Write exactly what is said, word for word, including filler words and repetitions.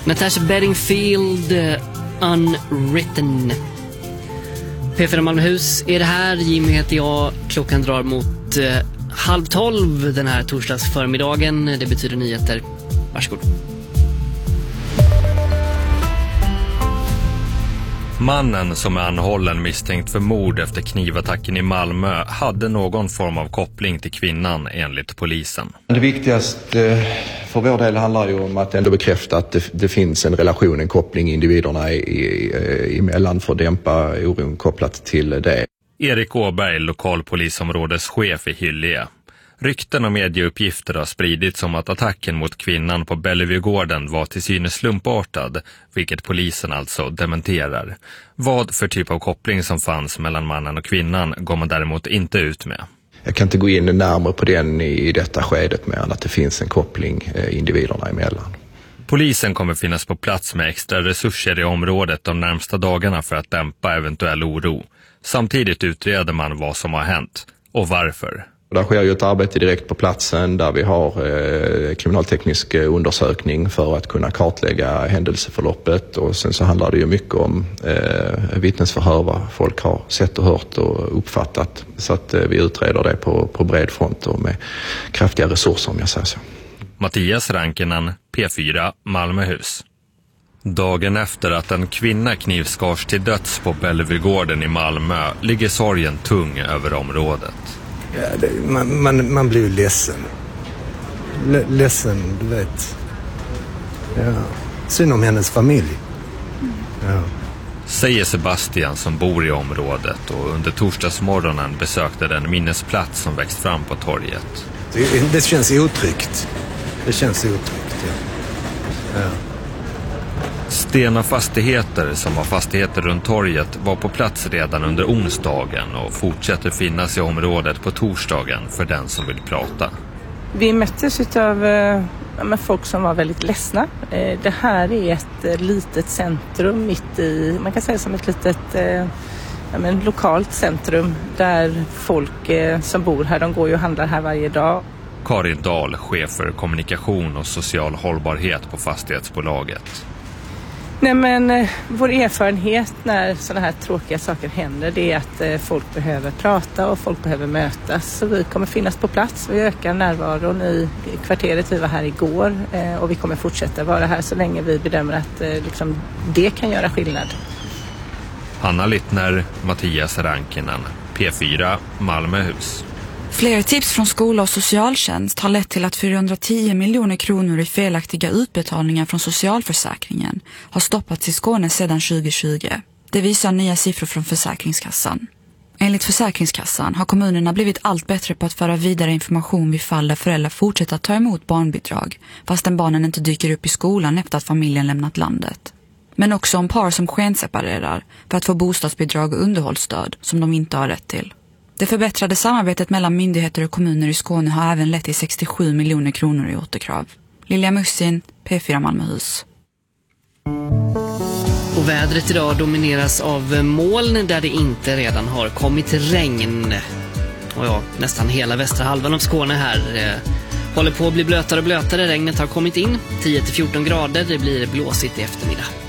Natasha Bedingfield, Unwritten. P fyra Malmöhus är det här. Jimmy heter jag. Klockan drar mot eh, halv tolv den här torsdags förmiddagen. Det betyder nyheter. Varsågod. Mannen som är anhållen misstänkt för mord efter knivattacken i Malmö hade någon form av koppling till kvinnan enligt polisen. Det viktigaste för vår del handlar ju om att ändå bekräfta att det, det finns en relation, en koppling individerna i, i, emellan för att dämpa oron kopplat till det. Erik Åberg, lokalpolisområdeschef i Hyllie. Rykten och medieuppgifter har spridits om att attacken mot kvinnan på Bellevuegården var till synes slumpartad, vilket polisen alltså dementerar. Vad för typ av koppling som fanns mellan mannen och kvinnan går man däremot inte ut med. Jag kan inte gå in närmare på den i detta skedet med att det finns en koppling individerna emellan. Polisen kommer finnas på plats med extra resurser i området de närmsta dagarna för att dämpa eventuell oro. Samtidigt utreder man vad som har hänt och varför. Där sker ju ett arbete direkt på platsen där vi har eh, kriminalteknisk undersökning för att kunna kartlägga händelseförloppet, och sen så handlar det ju mycket om eh, vittnesförhör, vad folk har sett och hört och uppfattat, så att eh, vi utreder det på, på bred front och med kraftiga resurser, om jag säger så. Mattias Rankinen, P fyra Malmöhus. Dagen efter att en kvinna knivskars till döds på Bellevuegården i Malmö ligger sorgen tung över området. Ja, det, man, man, man blir ju ledsen. L- ledsen, du vet. Ja. Synd om hennes familj. Ja. Säger Sebastian som bor i området och under torsdagsmorgonen besökte den minnesplats som växt fram på torget. Det, det känns otryggt. Det känns otryggt, ja. Ja. Stena Fastigheter, som har fastigheter runt torget, var på plats redan under onsdagen och fortsätter finnas i området på torsdagen för den som vill prata. Vi möttes av eh, med folk som var väldigt ledsna. Eh, det här är ett eh, litet centrum mitt i, man kan säga som ett litet eh, ja, men, lokalt centrum där folk eh, som bor här, de går ju och handlar här varje dag. Karin Dahl, chef för kommunikation och social hållbarhet på fastighetsbolaget. Nej, men eh, vår erfarenhet när sådana här tråkiga saker händer, det är att eh, folk behöver prata och folk behöver mötas. Så vi kommer finnas på plats. Vi ökar närvaron i kvarteret. Vi var här igår eh, och vi kommer fortsätta vara här så länge vi bedömer att eh, liksom, det kan göra skillnad. Hanna Littner, Mattias Rankinen, P fyra Malmöhus. Flera tips från skola och socialtjänst har lett till att fyrahundratio miljoner kronor i felaktiga utbetalningar från socialförsäkringen har stoppats i Skåne sedan tjugo tjugo. Det visar nya siffror från Försäkringskassan. Enligt Försäkringskassan har kommunerna blivit allt bättre på att föra vidare information vid fall där föräldrar fortsätter att ta emot barnbidrag, fastän barnen inte dyker upp i skolan efter att familjen lämnat landet. Men också om par som skenseparerar för att få bostadsbidrag och underhållsstöd som de inte har rätt till. Det förbättrade samarbetet mellan myndigheter och kommuner i Skåne har även lett till sextiosju miljoner kronor i återkrav. Lilja Mussin, P fyra Malmöhus. Och vädret idag domineras av moln där det inte redan har kommit regn. Och ja, nästan hela västra halvan av Skåne här eh, håller på att bli blötare och blötare. Regnet har kommit in, tio till fjorton grader. Det blir blåsigt i eftermiddag.